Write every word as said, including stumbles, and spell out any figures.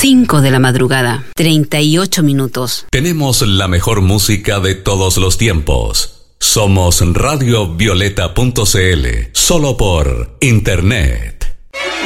cinco de la madrugada, treinta y ocho minutos. Tenemos la mejor música de todos los tiempos. Somos radio violeta punto c l, solo por internet.